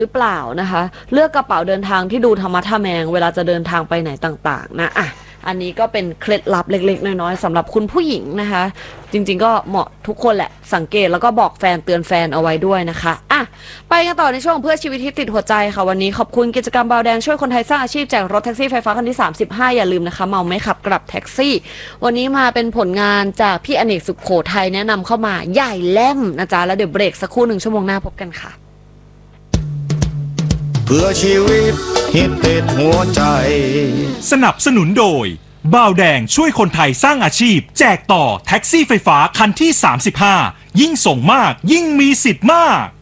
หรือเปล่านะคะเลือกกระเป๋าเดินทางที่ดูธรรมะทะแมงเวลาจะเดินทางไปไหนต่างๆนะอันนี้ก็เป็นเคล็ดลับเล็กๆน้อยๆสำหรับคุณผู้หญิงนะคะจริงๆก็เหมาะทุกคนแหละสังเกตแล้วก็บอกแฟนเตือนแฟนเอาไว้ด้วยนะคะไปกันต่อในช่วงเพื่อชีวิตที่ติดหัวใจค่ะวันนี้ขอบคุณกิจกรรมเบาแดงช่วยคนไทยสร้างอาชีพแจกรถแท็กซี่ไฟฟ้าคันที่35อย่าลืมนะคะเมาไม่ขับกลับแท็กซี่วันนี้มาเป็นผลงานจากพี่อเนกสุขโขทัยแนะนำเข้ามาใหญ่แล่มนะจ๊ะแล้วเดี๋ยวเบรกสักครู่1 ชั่วโมงหน้าพบกันค่ะเพื่อชีวิตฮิตติดหัวใจสนับสนุนโดยบ่าวแดงช่วยคนไทยสร้างอาชีพแจกต่อแท็กซี่ไฟฟ้าคันที่35ยิ่งส่งมากยิ่งมีสิทธิ์มาก